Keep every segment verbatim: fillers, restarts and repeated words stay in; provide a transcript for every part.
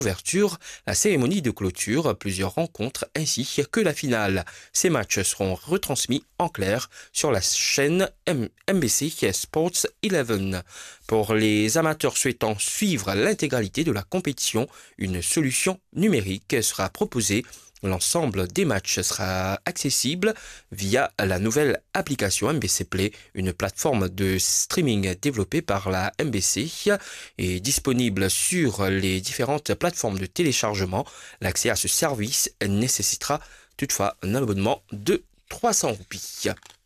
Ouverture, la cérémonie de clôture, plusieurs rencontres ainsi que la finale. Ces matchs seront retransmis en clair sur la chaîne M B C Sports onze. Pour les amateurs souhaitant suivre l'intégralité de la compétition, une solution numérique sera proposée. L'ensemble des matchs sera accessible via la nouvelle application M B C Play, une plateforme de streaming développée par la M B C et disponible sur les différentes plateformes de téléchargement. L'accès à ce service nécessitera toutefois un abonnement de trois cents roupies.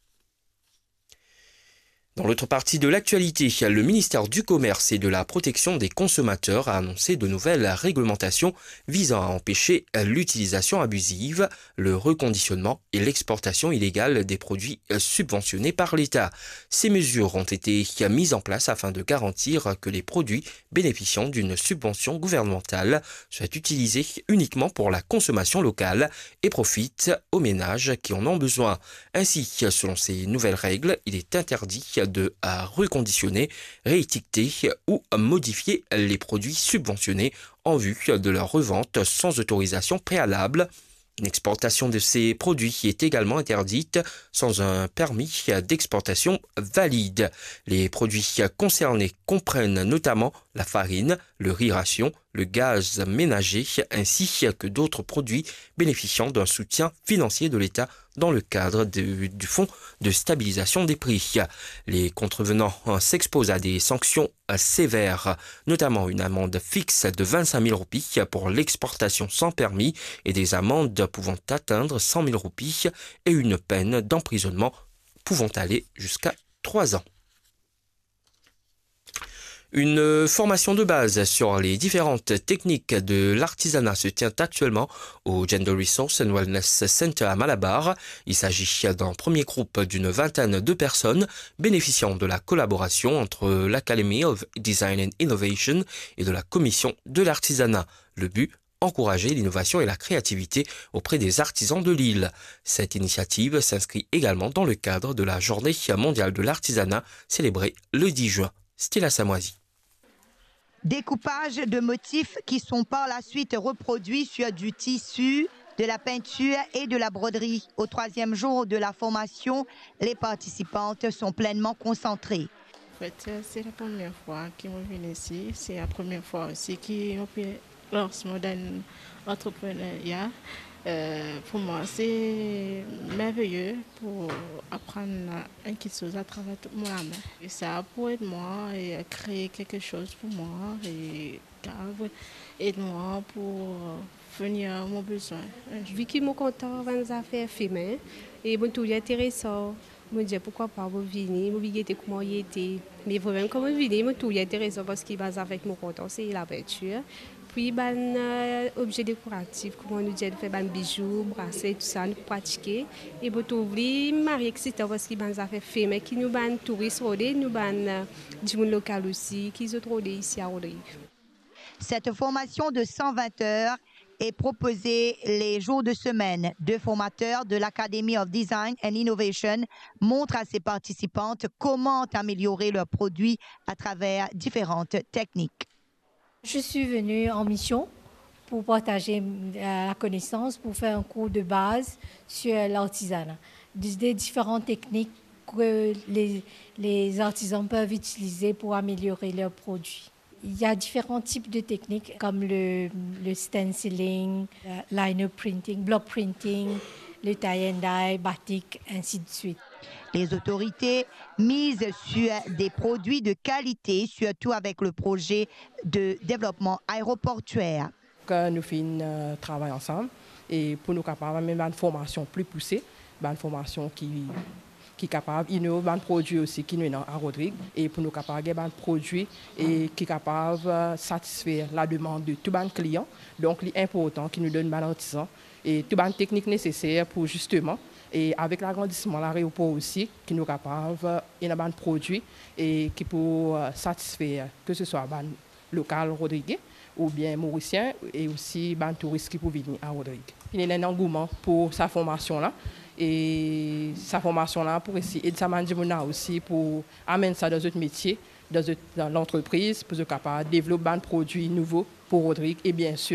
Dans l'autre partie de l'actualité, le ministère du Commerce et de la Protection des consommateurs a annoncé de nouvelles réglementations visant à empêcher l'utilisation abusive, le reconditionnement et l'exportation illégale des produits subventionnés par l'État. Ces mesures ont été mises en place afin de garantir que les produits bénéficiant d'une subvention gouvernementale soient utilisés uniquement pour la consommation locale et profitent aux ménages qui en ont besoin. Ainsi, selon ces nouvelles règles, il est interdit de à reconditionner, réétiqueter ou modifier les produits subventionnés en vue de leur revente sans autorisation préalable. L'exportation de ces produits est également interdite sans un permis d'exportation valide. Les produits concernés comprennent notamment la farine, le riz ration, le gaz ménager ainsi que d'autres produits bénéficiant d'un soutien financier de l'État dans le cadre de, du Fonds de stabilisation des prix. Les contrevenants s'exposent à des sanctions sévères, notamment une amende fixe de vingt-cinq mille roupies pour l'exportation sans permis et des amendes pouvant atteindre cent mille roupies et une peine d'emprisonnement pouvant aller jusqu'à trois ans. Une formation de base sur les différentes techniques de l'artisanat se tient actuellement au Gender Resource and Wellness Center à Malabar. Il s'agit d'un premier groupe d'une vingtaine de personnes bénéficiant de la collaboration entre l'Academy of Design and Innovation et de la Commission de l'artisanat. Le but, encourager l'innovation et la créativité auprès des artisans de l'île. Cette initiative s'inscrit également dans le cadre de la Journée mondiale de l'artisanat célébrée le dix juin. Stella Samoisi. Découpage de motifs qui sont par la suite reproduits sur du tissu, de la peinture et de la broderie. Au troisième jour de la formation, les participantes sont pleinement concentrées. En fait, c'est la première fois qu'ils me viennent ici. C'est la première fois aussi qu'ils ont pu lancer modèle entrepreneuriat. Euh, pour moi, c'est merveilleux pour apprendre quelque chose à travers toute mon âme. Et ça pour aider moi et créer quelque chose pour moi et aider moi pour venir à mon besoin. Vu qu'ils m'ont content dans les affaires féminines et bon tout intéressant, je me dis pourquoi pas vous venir, vous venir comment il était. Mais vraiment comme vous venir, tout intéressant parce qu'il base avec mon content, c'est la peinture. Puis, ben, euh, objet décoratif, comment nous dit, faire ben bijoux, bracelets, tout ça, nous pratiquer. Et pour tout ouvrir, Marie excitant parce qu'il ben affaire fait, mais qui nous ben touristes rodés, nous ben du monde local aussi, qui sont rodés ici à Rodrigue. Cette formation de cent vingt heures est proposée les jours de semaine. Deux formateurs de l'Academy of Design and Innovation montrent à ses participantes comment améliorer leurs produits à travers différentes techniques. Je suis venue en mission pour partager la connaissance, pour faire un cours de base sur l'artisanat, des différentes techniques que les, les artisans peuvent utiliser pour améliorer leurs produits. Il y a différents types de techniques comme le, le stenciling, le liner printing, block printing, le tie and dye, batik, ainsi de suite. Les autorités misent sur des produits de qualité, surtout avec le projet de développement aéroportuaire. Nous faisons un travail ensemble et pour nous capables même une formation plus poussée, une formation qui qui est capable d'innover un produit aussi qui nous est à Rodrigue et pour nous capables un produit et qui est capable de satisfaire la demande de tous les clients. Donc, il est important qu'ils nous donnent un artisan et toutes les techniques nécessaires pour justement, et avec l'agrandissement de l'aéroport aussi, qui nous capable de un produit et qui peut satisfaire que ce soit un local rodriguais ou bien mauricien et aussi un touriste qui peut venir à Rodrigue. Il y a un engouement pour sa formation-là. Et sa formation-là pour essayer de s'amener aussi pour amener ça dans d'autres métiers, dans, dans l'entreprise, pour être capable de développer un produit nouveau pour Rodrigue et bien sûr